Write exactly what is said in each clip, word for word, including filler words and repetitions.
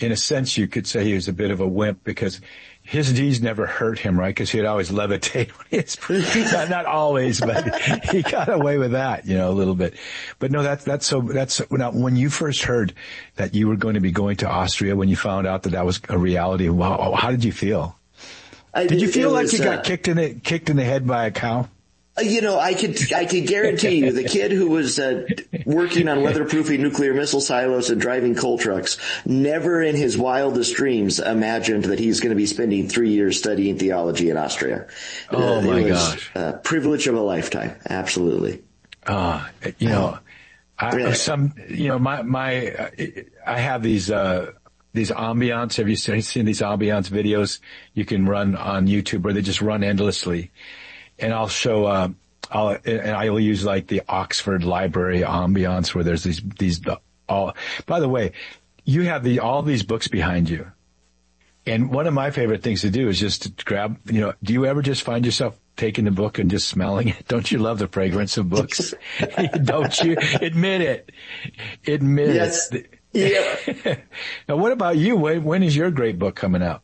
in a sense, you could say he was a bit of a wimp because his knees never hurt him, right? Because he'd always levitate. It's not, not always, but he got away with that, you know, a little bit. But no, that's, that's so, that's, now, when you first heard that you were going to be going to Austria, when you found out that that was a reality, wow, how did you feel? I, did you feel like was, you got uh, kicked in the, kicked in the head by a cow? You know, I could, I could guarantee you the kid who was uh, working on weatherproofing nuclear missile silos and driving coal trucks never in his wildest dreams imagined that he's going to be spending three years studying theology in Austria. Oh uh, my it was gosh. a privilege of a lifetime. Absolutely. Uh, you know, I, Yeah. some, you know, my, my, uh, I have these, uh, these ambiance. Have you seen, seen these ambiance videos you can run on YouTube where they just run endlessly? And I'll show, uh, I'll, and I will use like the Oxford Library ambiance where there's these, these, all, by the way, you have the, all these books behind you. And one of my favorite things to do is just to grab, you know, do you ever just find yourself taking the book and just smelling it? Don't you love the fragrance of books? Don't you? Admit it. Admit Yes. it. Yeah. Now, what about you? When, when is your great book coming out?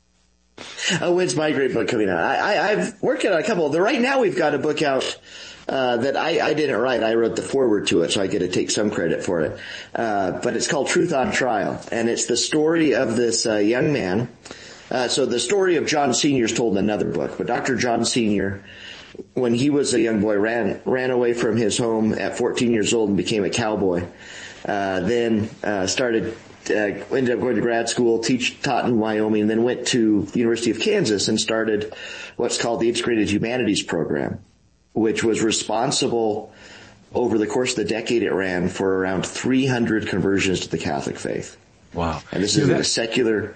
Oh, when's my great book coming out? I, I, I've worked on a couple. The, right now we've got a book out uh, that I, I didn't write. I wrote the foreword to it, so I get to take some credit for it. Uh, but it's called Truth on Trial, and it's the story of this uh, young man. Uh, so the story of John Senior is told in another book, but Doctor John Senior, when he was a young boy, ran ran away from his home at fourteen years old and became a cowboy. Uh, then uh, started. Uh, ended up going to grad school, teach, taught in Wyoming, and then went to the University of Kansas and started what's called the Integrated Humanities Program, which was responsible over the course of the decade it ran for around three hundred conversions to the Catholic faith. Wow. And this is a secular,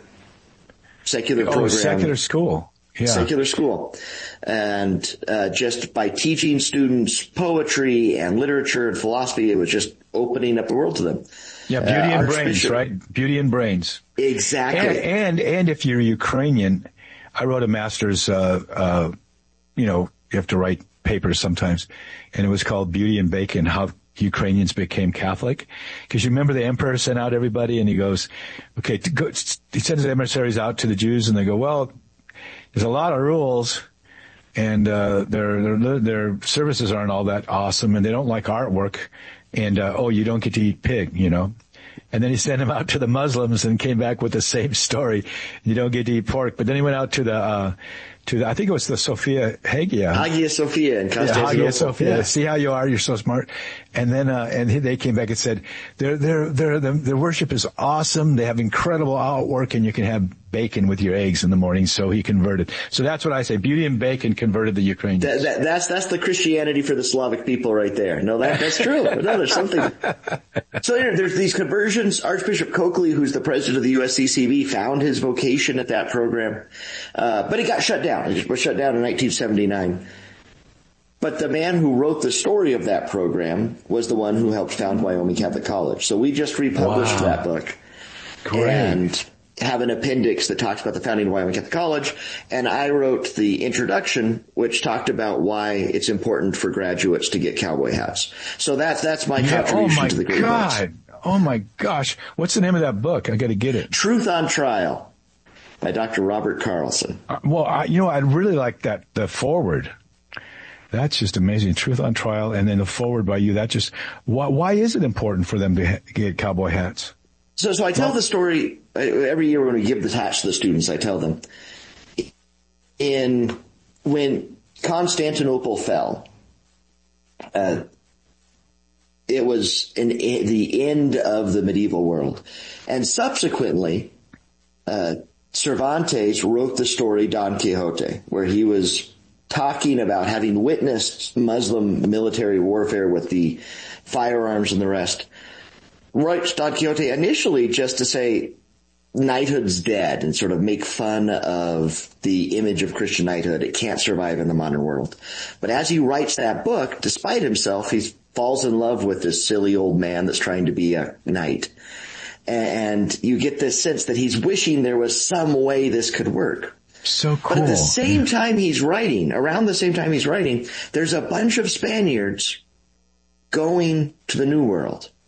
secular oh, program. secular school. Yeah. Secular school. And uh, just by teaching students poetry and literature and philosophy, it was just opening up the world to them. Yeah, beauty uh, and brains, right? Beauty and brains. Exactly. And, and, and if you're Ukrainian, I wrote a master's, uh, uh, you know, you have to write papers sometimes, and it was called Beauty and Bacon, How Ukrainians Became Catholic. Because you remember the emperor sent out everybody, and he goes, okay, to go, he sends the emissaries out to the Jews, and they go, well, there's a lot of rules, and uh, their, their their services aren't all that awesome, and they don't like artwork, and uh, oh, you don't get to eat pig, you know. And then he sent him out to the Muslims and came back with the same story. You don't get to eat pork. But then he went out to the, uh, to the, I think it was the Sophia Hagia. Hagia Sophia in Constantinople. Yeah, Hagia Sophia. Yeah. See how you are? You're so smart. And then, uh, and they came back and said, their, their, their, their worship is awesome. They have incredible artwork, and you can have bacon with your eggs in the morning. So he converted. So that's what I say. Beauty and bacon converted the Ukrainians. That, that, that's, that's the Christianity for the Slavic people right there. No, that, that's true. No, there's something. So there, there's these conversions. Archbishop Coakley, who's the president of the U S C C B, found his vocation at that program. Uh, but it got shut down. It was shut down in nineteen seventy-nine. But the man who wrote the story of that program was the one who helped found Wyoming Catholic College. So we just republished Wow. that book. Great. And have an appendix that talks about the founding of Wyoming Catholic College. And I wrote the introduction, which talked about why it's important for graduates to get cowboy hats. So that's, that's my Yeah, contribution oh my to the great God. books. Oh my gosh. What's the name of that book? I got to get it. Truth on Trial by Doctor Robert Carlson. Uh, well, I, you know, I really like that, the forward. That's just amazing. Truth on Trial, and then the forward by you. That just, why, why is it important for them to ha- get cowboy hats? So, so I tell the story uh, every year when we give the hats to the students. I tell them in when Constantinople fell, uh, it was in, in the end of the medieval world, and subsequently, uh, Cervantes wrote the story Don Quixote, where he was talking about having witnessed Muslim military warfare with the firearms and the rest. Writes Don Quixote initially just to say knighthood's dead and sort of make fun of the image of Christian knighthood. It can't survive in the modern world. But as he writes that book, despite himself, he falls in love with this silly old man that's trying to be a knight. And you get this sense that he's wishing there was some way this could work. So cool. But at the same time he's writing, around the same time he's writing, there's a bunch of Spaniards going to the New World.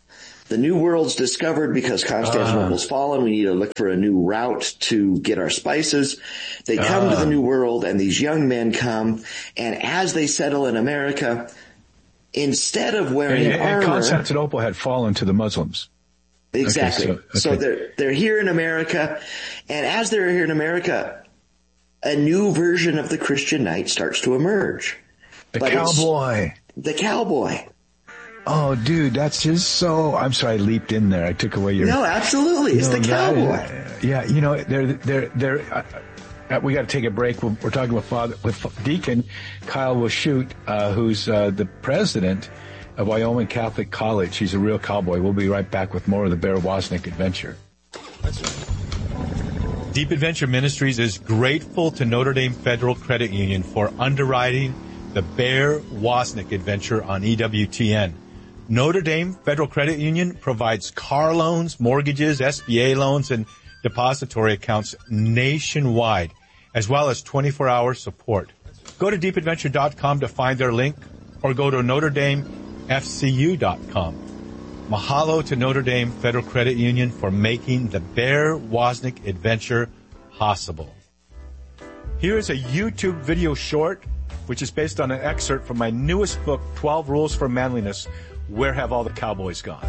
The New World's discovered because Constantinople's uh. fallen. We need to look for a new route to get our spices. They come uh. to the New World, and these young men come, and as they settle in America, instead of wearing and, and armor... Constantinople had fallen to the Muslims. Exactly. Okay, so, okay. so they're, they're here in America, and as they're here in America, a new version of the Christian knight starts to emerge. The but cowboy. The cowboy. Oh, dude, that's just so... I'm sorry I leaped in there. I took away your... No, absolutely. It's no, the cowboy. Is, yeah, you know, they're... they're, they're uh, we got to take a break. We're, we're talking with Father, with Deacon Kyle Washut, uh, who's uh, the president of Wyoming Catholic College. He's a real cowboy. We'll be right back with more of the Bear Wozniak adventure. That's right. Deep Adventure Ministries is grateful to Notre Dame Federal Credit Union for underwriting the Bear Wozniak adventure on E W T N. Notre Dame Federal Credit Union provides car loans, mortgages, S B A loans, and depository accounts nationwide, as well as twenty-four hour support. Go to deep adventure dot com to find their link, or go to notre dame f c u dot com. Mahalo to Notre Dame Federal Credit Union for making the Bear Wozniak adventure possible. Here is a YouTube video short, which is based on an excerpt from my newest book, twelve Rules for Manliness, Where Have All the Cowboys Gone?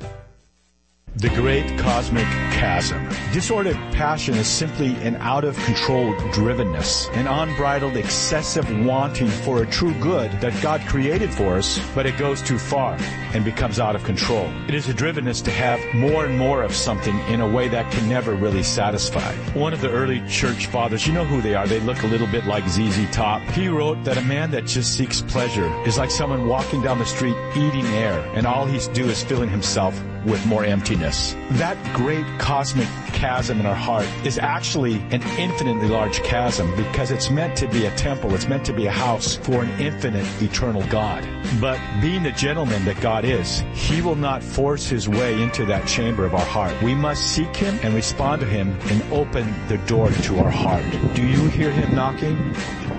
The Great Cosmic Chasm. Disordered passion is simply an out-of-control drivenness, an unbridled, excessive wanting for a true good that God created for us, but it goes too far and becomes out of control. It is a drivenness to have more and more of something in a way that can never really satisfy. One of the early church fathers, you know who they are, they look a little bit like Z Z Top. He wrote that a man that just seeks pleasure is like someone walking down the street eating air, and all he's do is filling himself with more emptiness. That great cosmic chasm in our heart is actually an infinitely large chasm because it's meant to be a temple. It's meant to be a house for an infinite, eternal God. But being the gentleman that God is, He will not force His way into that chamber of our heart. We must seek Him and respond to Him and open the door to our heart. Do you hear Him knocking?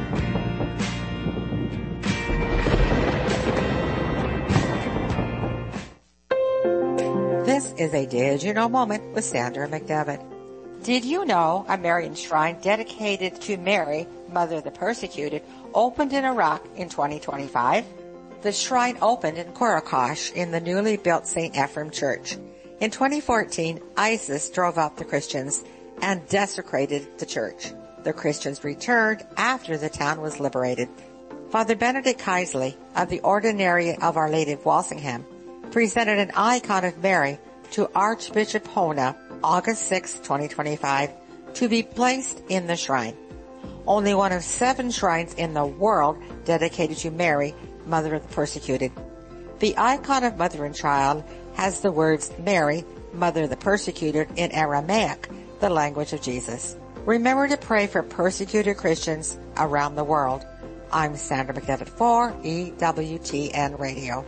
This is a Did You Know moment with Sandra McDevitt. Did you know a Marian shrine dedicated to Mary, Mother of the Persecuted, opened in Iraq in twenty twenty-five? The shrine opened in Korakosh in the newly built Saint Ephrem Church. In twenty fourteen, ISIS drove out the Christians and desecrated the church. The Christians returned after the town was liberated. Father Benedict Keisley of the Ordinary of Our Lady of Walsingham presented an icon of Mary to Archbishop Hona August sixth, twenty twenty-five, to be placed in the shrine. Only one of seven shrines in the world dedicated to Mary, Mother of the Persecuted. The icon of Mother and Child has the words Mary, Mother of the Persecuted in Aramaic, the language of Jesus. Remember to pray for persecuted Christians around the world. I'm Sandra McDevitt for E W T N Radio.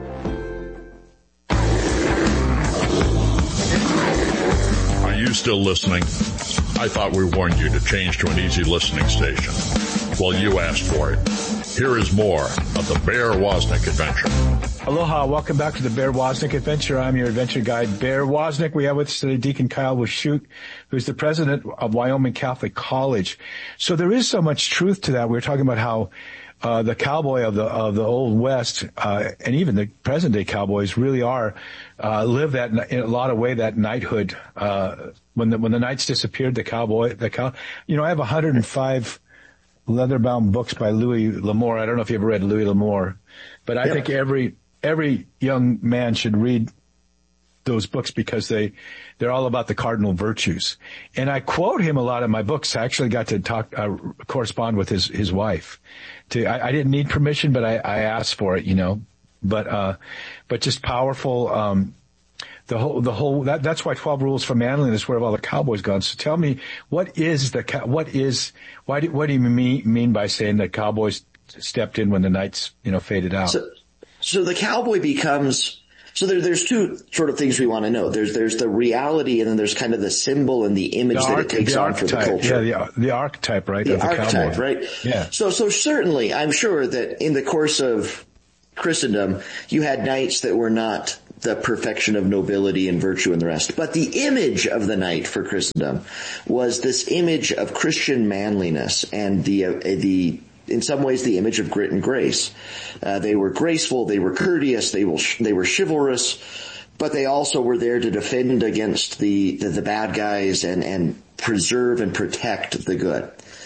Are you still listening? I thought we warned you to change to an easy listening station. Well, you asked for it. Here is more of the Bear Wozniak adventure. Aloha, welcome back to the Bear Wozniak adventure. I'm your adventure guide, Bear Wozniak. We have with us today Deacon Kyle Washut, who's the president of Wyoming Catholic College. So there is so much truth to that. We were talking about how Uh, the cowboy of the of the old West, uh, and even the present day cowboys really are uh, live that in a lot of way that knighthood. Uh, when the when the knights disappeared, the cowboy, the cow. You know, I have one hundred five leather-bound books by Louis L'Amour. I don't know if you ever read Louis L'Amour, but I yeah. think every every young man should read those books because they, they're all about the cardinal virtues. And I quote him a lot in my books. I actually got to talk, uh, correspond with his, his wife. To, I, I didn't need permission, but I, I asked for it, you know, but, uh, but just powerful, um, the whole, the whole, that, that's why twelve Rules for Manliness, where have all the cowboys gone? So tell me, what is the, what is, why do, what do you mean, mean by saying that cowboys stepped in when the knights, you know, faded out? So, so the cowboy becomes, So there, there's two sort of things we want to know. There's there's the reality, and then there's kind of the symbol and the image the that arch- it takes on for the culture. Yeah, the, the archetype, right? The, of the archetype, cowboy. right? Yeah. So so certainly, I'm sure that in the course of Christendom, you had knights that were not the perfection of nobility and virtue and the rest. But the image of the knight for Christendom was this image of Christian manliness and the, uh, the, in some ways the image of grit and grace. Uh, they were graceful, they were courteous, they were, they were chivalrous, but they also were there to defend against the, the, the bad guys and, and preserve and protect the good.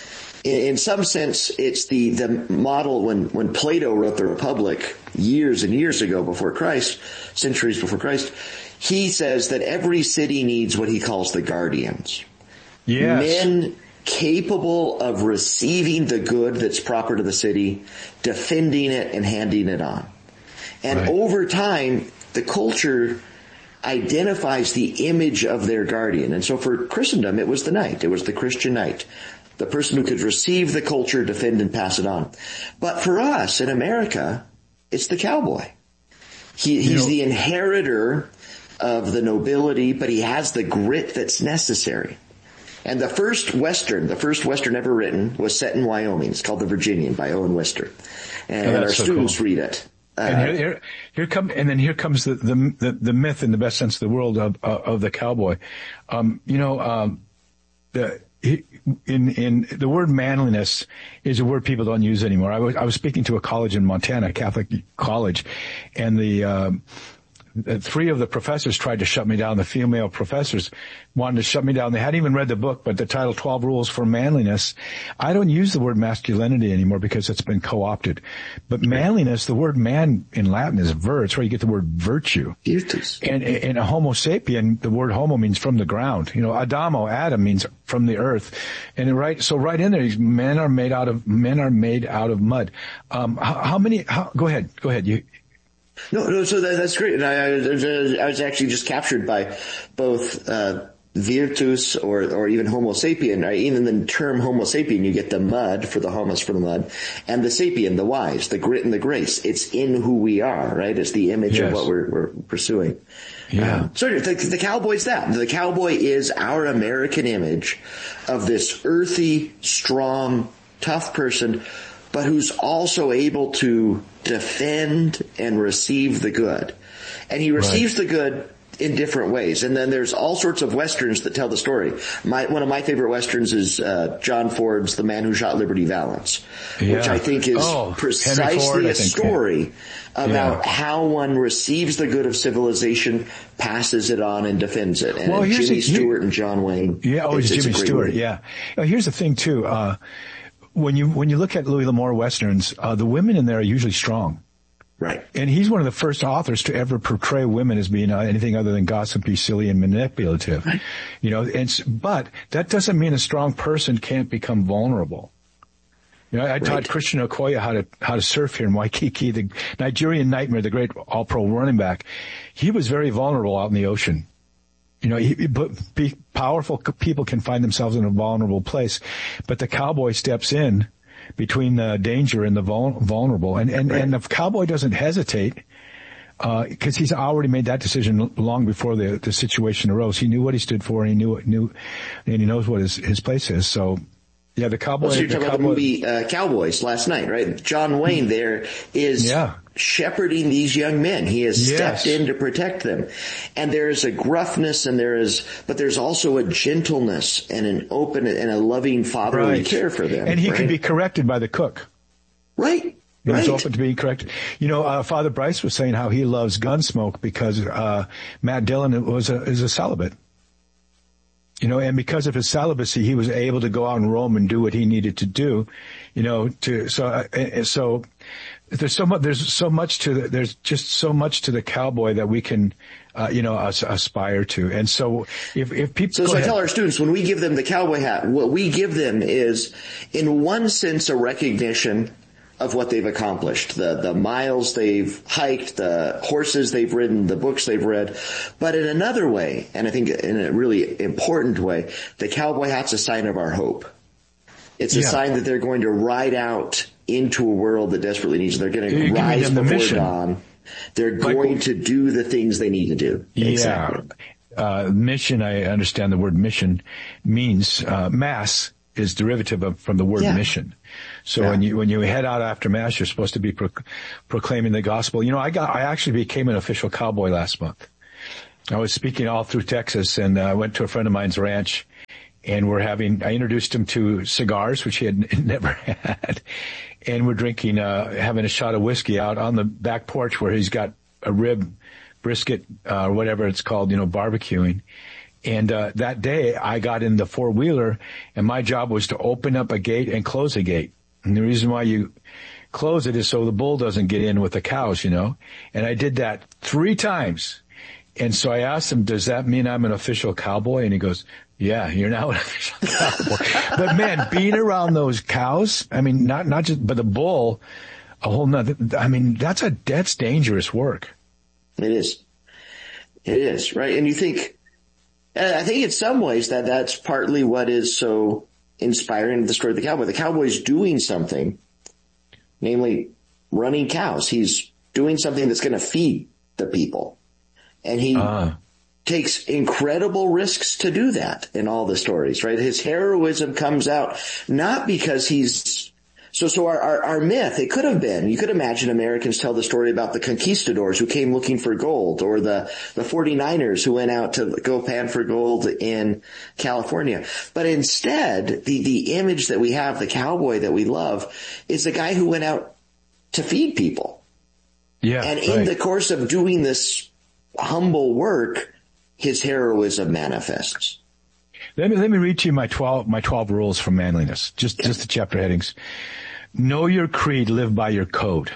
In, in some sense, it's the, the model when, when Plato wrote the Republic years and years ago before Christ, centuries before Christ, he says that every city needs what he calls the guardians. Yes. Men capable of receiving the good that's proper to the city, defending it and handing it on. And right. over time, the culture identifies the image of their guardian. And so for Christendom, it was the knight. It was the Christian knight. The person who could receive the culture, defend, and pass it on. But for us in America, it's the cowboy. He, he's you know, the inheritor of the nobility, but he has the grit that's necessary. And the first Western, the first Western ever written was set in Wyoming. It's called The Virginian by Owen Wister. And oh, our so students cool. read it. Uh, and here, here, here come, and then here comes the, the, the, the myth in the best sense of the world of, uh, of the cowboy. Um, you know, um, the, in, in the word manliness is a word people don't use anymore. I was, I was speaking to a college in Montana, a Catholic college, and the, um, three of the professors tried to shut me down. The female professors wanted to shut me down. They hadn't even read the book, but the title twelve Rules for Manliness. I don't use the word masculinity anymore because it's been co-opted. But manliness, the word man in Latin is vir. It's where you get the word virtue. Virtus. And in a homo sapien, the word homo means from the ground. You know, Adamo, Adam means from the earth. And right, so right in there, men are made out of, men are made out of mud. Um, how, how many, how, go ahead, go ahead. You, No, no, so that, that's great. And I, I, I was actually just captured by both, uh, virtus or, or even homo sapien, right? Even the term homo sapien, you get the mud for the homos for the mud and the sapien, the wise, the grit and the grace. It's in who we are, right? It's the image yes. of what we're, we're pursuing. Yeah. Um, so the, the cowboy's that. The cowboy is our American image of this earthy, strong, tough person, but who's also able to defend and receive the good. And he receives right. the good in different ways. And then there's all sorts of Westerns that tell the story. My, one of my favorite Westerns is, uh, John Ford's The Man Who Shot Liberty Valance, yeah. which I think is oh, precisely Ford, a think, story yeah. about yeah. how one receives the good of civilization, passes it on, and defends it. And well, Jimmy a, Stewart and John Wayne. Yeah, oh, it's, it's Jimmy Stewart, movie. yeah. Uh, here's the thing, too. Uh, when you, when you look at Louis L'Amour Westerns, uh, the women in there are usually strong. Right. And he's one of the first authors to ever portray women as being uh, anything other than gossipy, silly, and manipulative. Right. You know, and, but that doesn't mean a strong person can't become vulnerable. You know, I, I right. taught Christian Okoye how to, how to surf here in Waikiki, the Nigerian nightmare, the great all-pro running back. He was very vulnerable out in the ocean. You know, he, but be, powerful people can find themselves in a vulnerable place, but the cowboy steps in between the danger and the vul- vulnerable. And, and, right. and the cowboy doesn't hesitate, uh, cause he's already made that decision long before the, the situation arose. He knew what he stood for and he knew, knew, and he knows what his, his place is. So, yeah, the cowboy. Well, so you're talking cowboy, about the movie, uh, Cowboys last night, right? John Wayne there is yeah. shepherding these young men. He has yes. stepped in to protect them. And there is a gruffness and there is, but there's also a gentleness and an open and a loving fatherly right. care for them. And he right? can be corrected by the cook. Right. He was right. open to being corrected. You know, uh, Father Bryce was saying how he loves Gunsmoke because, uh, Matt Dillon was a, is a celibate. You know, and because of his celibacy, he was able to go out and roam and do what he needed to do, you know, to, so, uh, so there's so much, there's so much to the, there's just so much to the cowboy that we can, uh, you know, as, aspire to. And so if, if people, so, so I tell our students when we give them the cowboy hat, what we give them is in one sense a recognition of what they've accomplished, the, the miles they've hiked, the horses they've ridden, the books they've read. But in another way, and I think in a really important way, the cowboy hat's a sign of our hope. It's a yeah. sign that they're going to ride out into a world that desperately needs them. They're going to rise before mission. dawn. They're going like, to do the things they need to do. Yeah. Exactly. Uh, mission, I understand the word mission means, uh, mass is derivative of, from the word yeah. mission. So yeah. when you, when you head out after Mass, you're supposed to be pro- proclaiming the gospel. You know, I got, I actually became an official cowboy last month. I was speaking all through Texas, and I uh, went to a friend of mine's ranch, and we're having, I introduced him to cigars, which he had never had. And we're drinking, uh, having a shot of whiskey out on the back porch where he's got a rib brisket, uh, or whatever it's called, you know, barbecuing. And, uh, that day I got in the four wheeler, and my job was to open up a gate and close a gate. And the reason why you close it is so the bull doesn't get in with the cows, you know. And I did that three times. And so I asked him, does that mean I'm an official cowboy? And he goes, yeah, you're now an official cowboy. But man, being around those cows, I mean, not, not just, but the bull, a whole nother, I mean, that's a, that's dangerous work. It is. It is, right? And you think, I think in some ways that that's partly what is so inspiring to the story of the cowboy. The cowboy's doing something, namely running cows. He's doing something that's going to feed the people. And he uh. takes incredible risks to do that in all the stories, right? His heroism comes out not because he's, so, so our, our, our myth, it could have been, you could imagine Americans tell the story about the conquistadors who came looking for gold, or the, the forty-niners who went out to go pan for gold in California. But instead, the, the image that we have, the cowboy that we love, is the guy who went out to feed people. Yeah. And in right. the course of doing this humble work, his heroism manifests. Let me, let me read to you my twelve, my twelve rules for manliness. Just, just the chapter headings. Know your creed, live by your code.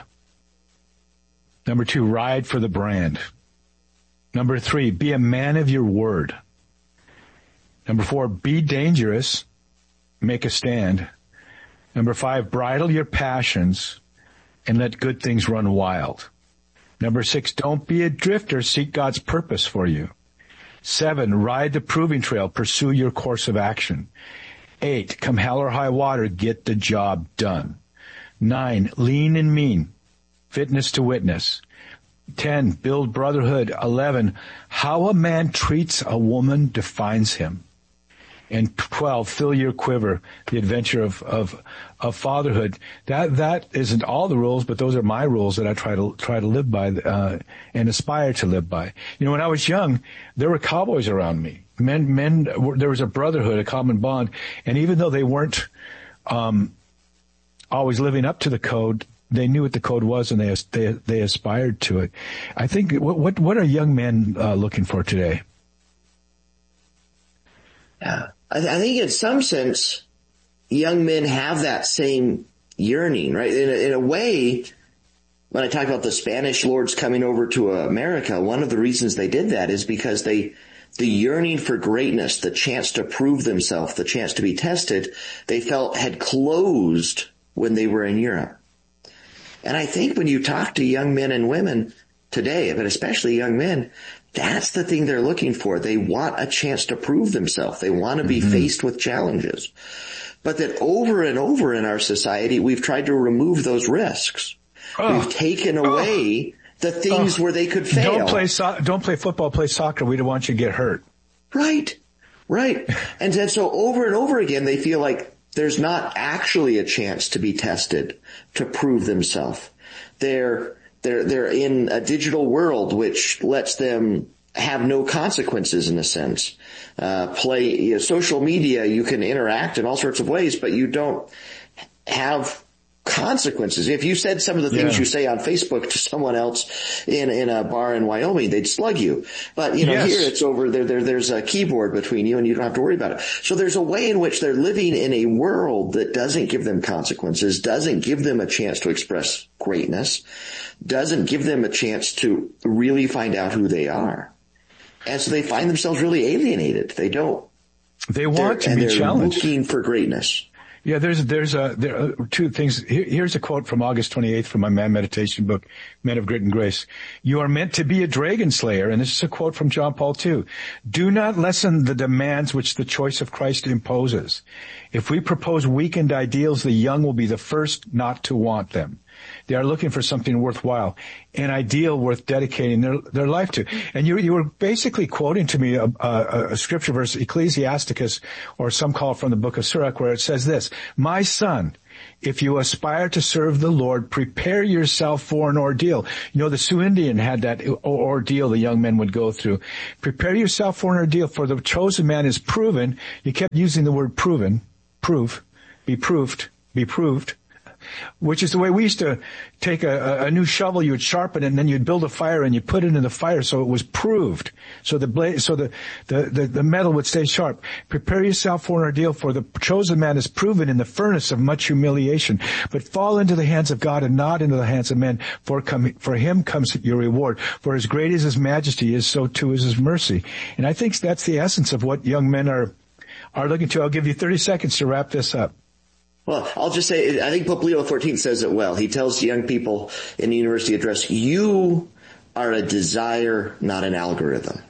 Number two, ride for the brand. Number three, be a man of your word. Number four, be dangerous, make a stand. Number five, bridle your passions and let good things run wild. Number six, don't be a drifter, seek God's purpose for you. Seven, ride the proving trail, pursue your course of action. Eight, come hell or high water, get the job done. Nine, lean and mean, fitness to witness. Ten, build brotherhood. Eleven, how a man treats a woman defines him. And twelve, fill your quiver, the adventure of, of, of fatherhood. That, that isn't all the rules, but those are my rules that I try to, try to live by, uh, and aspire to live by. You know, when I was young, there were cowboys around me. Men, men, there was a brotherhood, a common bond. And even though they weren't, um, always living up to the code, they knew what the code was, and they, they, they aspired to it. I think, what, what, what are young men, uh, looking for today? Yeah. I, th- I think in some sense, young men have that same yearning, right? In a, in a way, when I talk about the Spanish lords coming over to America, one of the reasons they did that is because they, the yearning for greatness, the chance to prove themselves, the chance to be tested, they felt had closed when they were in Europe. And I think when you talk to young men and women today, but especially young men, that's the thing they're looking for. They want a chance to prove themselves. They want to be mm-hmm. faced with challenges. But that over and over in our society, we've tried to remove those risks. Oh. We've taken away oh. the things oh. where they could fail. Don't play so- don't play football, play soccer. We don't want you to get hurt. Right. Right. And then so over and over again, they feel like there's not actually a chance to be tested, to prove themselves. They're They're, they're in a digital world which lets them have no consequences in a sense. Uh, play, you know, social media, you can interact in all sorts of ways, but you don't have consequences. If you said some of the things yeah. you say on Facebook to someone else in, in a bar in Wyoming, they'd slug you. But, you know, yes. here it's over there, there, there's a keyboard between you and you don't have to worry about it. So there's a way in which they're living in a world that doesn't give them consequences, doesn't give them a chance to express greatness, doesn't give them a chance to really find out who they are. And so they find themselves really alienated. They don't. They want to be challenged. And they're looking for greatness. Yeah, there's, there's a, there are two things. Here, here's a quote from August twenty-eighth from my Man Meditation book, Men of Grit and Grace. You are meant to be a dragon slayer. And this is a quote from John Paul the Second. Do not lessen the demands which the choice of Christ imposes. If we propose weakened ideals, the young will be the first not to want them. They are looking for something worthwhile, an ideal worth dedicating their, their life to. And you, you were basically quoting to me a, a, a scripture verse, Ecclesiasticus, or some call it from the book of Sirach, where it says this, my son, if you aspire to serve the Lord, prepare yourself for an ordeal. You know, the Sioux Indian had that ordeal the young men would go through. Prepare yourself for an ordeal, for the chosen man is proven. You kept using the word proven, prove, be proved, be proved, which is the way we used to take a, a new shovel, you would sharpen it, and then you'd build a fire and you put it in the fire so it was proved. So the blade, so the, the, the, the metal would stay sharp. Prepare yourself for an ordeal, for the chosen man is proven in the furnace of much humiliation. But fall into the hands of God and not into the hands of men, for come, for him comes your reward. For as great as his majesty is, so too is his mercy. And I think that's the essence of what young men are, are looking to. I'll give you thirty seconds to wrap this up. Well, I'll just say, I think Pope Leo the fourteenth says it well. He tells young people in the university address, you are a desire, not an algorithm.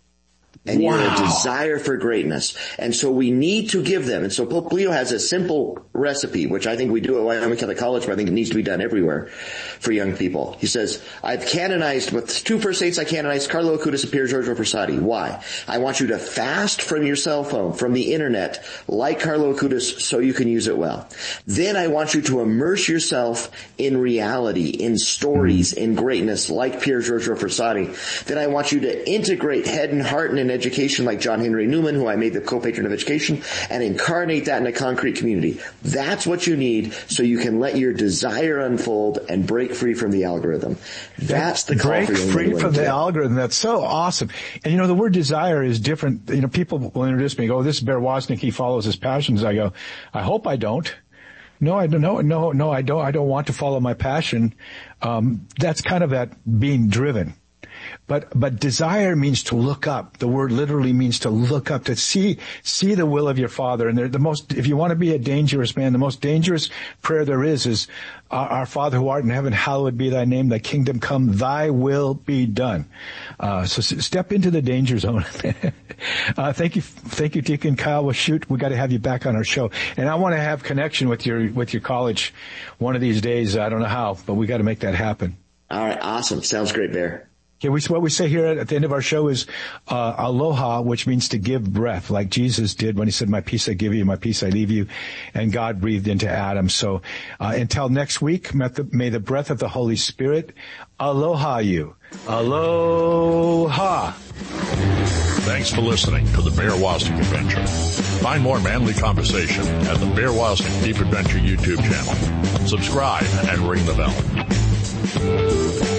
And wow. You're a desire for greatness. And so we need to give them. And so Pope Leo has a simple recipe, which I think we do at Wyoming Catholic College, but I think it needs to be done everywhere for young people. He says, I've canonized, with two first saints I canonized, Carlo Acutis and Pier Giorgio Frassati. Why? I want you to fast from your cell phone, from the internet, like Carlo Acutis, so you can use it well. Then I want you to immerse yourself in reality, in stories, in greatness, like Pier Giorgio Frassati. Then I want you to integrate head and heart and education like John Henry Newman, who I made the co-patron of education, and incarnate that in a concrete community. That's what you need so you can let your desire unfold and break free from the algorithm. That's the call break for young free men from the today. algorithm. That's so awesome. And you know, the word desire is different. You know, people will introduce me, go, oh, this is Bear Wozniak, he follows his passions. I go, I hope I don't. No, I don't. No, no, no, I don't. I don't want to follow my passion. Um, that's kind of that being driven. But, but desire means to look up. The word literally means to look up, to see, see the will of your Father. And the most, if you want to be a dangerous man, the most dangerous prayer there is, is, our, our Father who art in heaven, hallowed be thy name, thy kingdom come, thy will be done. Uh, so step into the danger zone. uh, thank you, thank you, Deacon Kyle. Well, shoot, we got to have you back on our show. And I want to have connection with your, with your college one of these days. I don't know how, but we got to make that happen. All right. Awesome. Sounds great, Bear. Okay, we, what we say here at the end of our show is uh, aloha, which means to give breath, like Jesus did when he said, my peace I give you, my peace I leave you, and God breathed into Adam. So uh, until next week, may the, may the breath of the Holy Spirit aloha you. Aloha. Thanks for listening to the Bear Wozniak Adventure. Find more manly conversation at the Bear Wozniak Deep Adventure YouTube channel. Subscribe and ring the bell.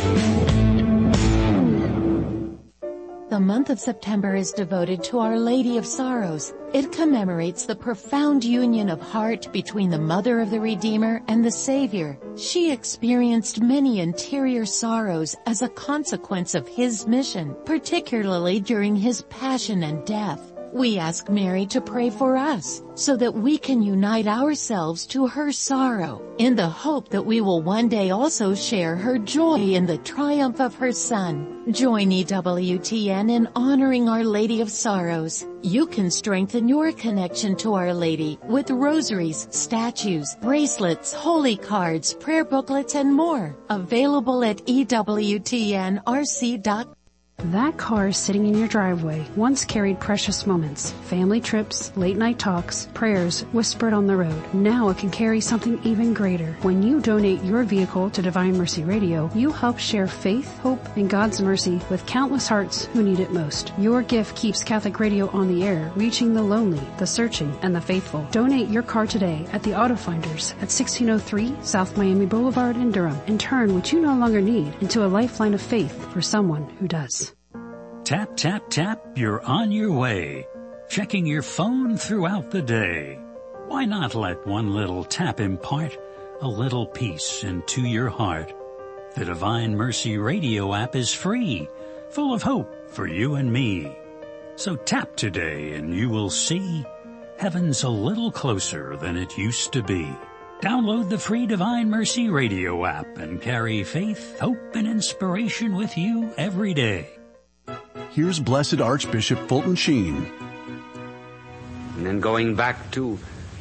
The month of September is devoted to Our Lady of Sorrows. It commemorates the profound union of heart between the Mother of the Redeemer and the Savior. She experienced many interior sorrows as a consequence of His mission, particularly during His passion and death. We ask Mary to pray for us so that we can unite ourselves to her sorrow in the hope that we will one day also share her joy in the triumph of her Son. Join E W T N in honoring Our Lady of Sorrows. You can strengthen your connection to Our Lady with rosaries, statues, bracelets, holy cards, prayer booklets, and more. Available at E W T N R C dot com. That car sitting in your driveway once carried precious moments, family trips, late night talks, prayers whispered on the road. Now it can carry something even greater. When you donate your vehicle to Divine Mercy Radio, you help share faith, hope, and God's mercy with countless hearts who need it most. Your gift keeps Catholic Radio on the air, reaching the lonely, the searching, and the faithful. Donate your car today at the Auto Finders at sixteen oh three South Miami Boulevard in Durham and turn what you no longer need into a lifeline of faith for someone who does. Tap, tap, tap, you're on your way. Checking your phone throughout the day. Why not let one little tap impart a little peace into your heart? The Divine Mercy Radio app is free, full of hope for you and me. So tap today and you will see heaven's a little closer than it used to be. Download the free Divine Mercy Radio app and carry faith, hope, and inspiration with you every day. Here's Blessed Archbishop Fulton Sheen. And then going back to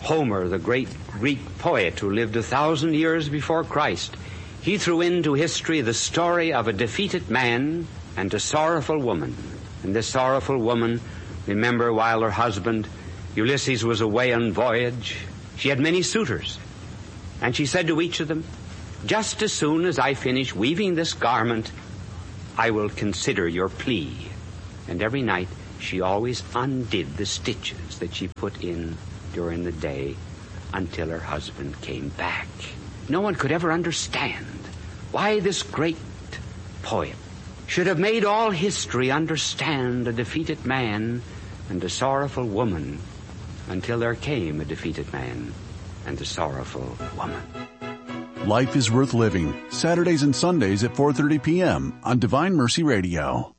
Homer, the great Greek poet who lived a thousand years before Christ, he threw into history the story of a defeated man and a sorrowful woman. And this sorrowful woman, remember, while her husband Ulysses was away on voyage, she had many suitors. And she said to each of them, just as soon as I finish weaving this garment, I will consider your plea. And every night she always undid the stitches that she put in during the day until her husband came back. No one could ever understand why this great poet should have made all history understand a defeated man and a sorrowful woman until there came a defeated man and a sorrowful woman. Life is Worth Living, Saturdays and Sundays at four thirty p.m. on Divine Mercy Radio.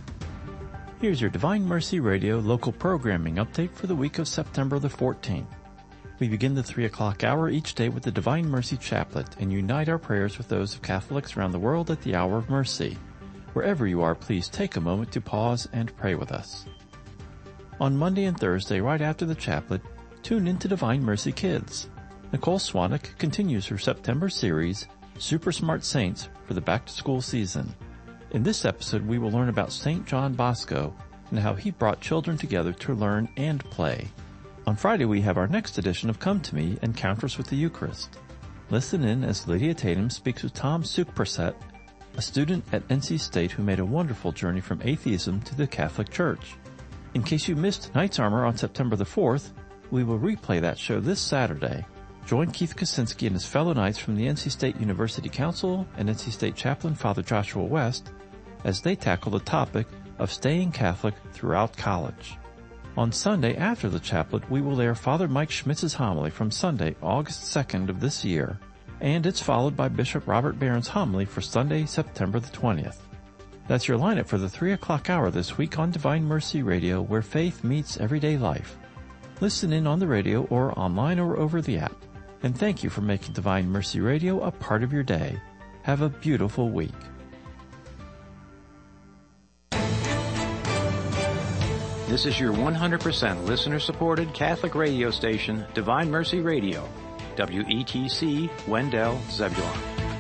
Here's your Divine Mercy Radio local programming update for the week of September the fourteenth. We begin the three o'clock hour each day with the Divine Mercy Chaplet and unite our prayers with those of Catholics around the world at the hour of mercy. Wherever you are, please take a moment to pause and pray with us. On Monday and Thursday, right after the chaplet, tune into Divine Mercy Kids. Nicole Swanick continues her September series, Super Smart Saints, for the back-to-school season. In this episode, we will learn about Saint John Bosco and how he brought children together to learn and play. On Friday, we have our next edition of Come to Me, Encounters with the Eucharist. Listen in as Lydia Tatum speaks with Tom Sukperset, a student at N C State who made a wonderful journey from atheism to the Catholic Church. In case you missed Knight's Armor on September the fourth, we will replay that show this Saturday. Join Keith Kaczynski and his fellow Knights from the N C State University Council and N C State Chaplain Father Joshua West as they tackle the topic of staying Catholic throughout college. On Sunday after the chaplet, we will air Father Mike Schmitz's homily from Sunday, August second of this year, and it's followed by Bishop Robert Barron's homily for Sunday, September the twentieth. That's your lineup for the three o'clock hour this week on Divine Mercy Radio, where faith meets everyday life. Listen in on the radio or online or over the app. And thank you for making Divine Mercy Radio a part of your day. Have a beautiful week. This is your one hundred percent listener-supported Catholic radio station, Divine Mercy Radio, W E T C, Wendell, Zebulon.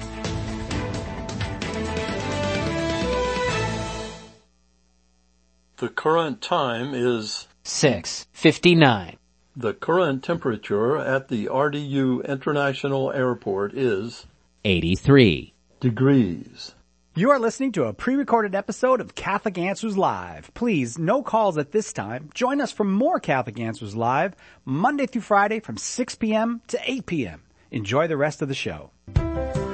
The current time is six fifty-nine. The current temperature at the R D U International Airport is eighty-three degrees. You are listening to a pre-recorded episode of Catholic Answers Live. Please, no calls at this time. Join us for more Catholic Answers Live, Monday through Friday from six p.m. to eight p.m. Enjoy the rest of the show.